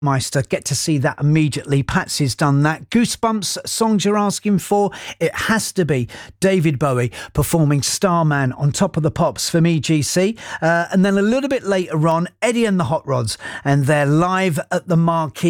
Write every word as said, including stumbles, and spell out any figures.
Meister, get to see that immediately. Patsy's done that. Goosebumps, songs you're asking for. It has to be David Bowie performing Starman on Top of the Pops from E G C. Uh, and then a little bit later on, Eddie and the Hot Rods, and they're live at the Marquee.